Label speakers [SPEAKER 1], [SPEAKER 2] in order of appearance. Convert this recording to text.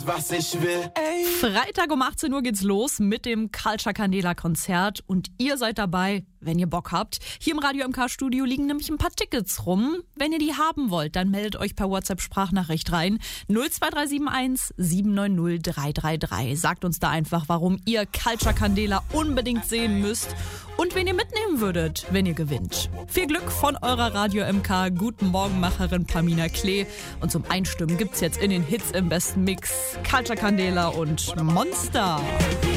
[SPEAKER 1] was ich will. Ey.
[SPEAKER 2] Freitag um 18 Uhr geht's los mit dem Culture Candela Konzert und ihr seid dabei, wenn ihr Bock habt. Hier im Radio MK Studio liegen nämlich ein paar Tickets rum. Wenn ihr die haben wollt, dann meldet euch per WhatsApp Sprachnachricht rein. 02371 790 333. Sagt uns da einfach, warum ihr Culture Candela unbedingt sehen müsst und wen ihr mitnehmen würdet, wenn ihr gewinnt. Viel Glück von eurer Radio MK Guten Morgen Macherin Pamina Klee. Und zum Einstimmen gibt's jetzt in den Hits im besten Mix Culture Candela und Monster.